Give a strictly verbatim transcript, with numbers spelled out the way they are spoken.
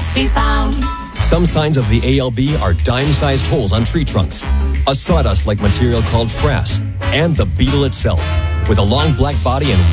must be found. Some signs of the A L B are dime-sized holes on tree trunks, a sawdust-like material called frass, and the beetle itself, with a long black body and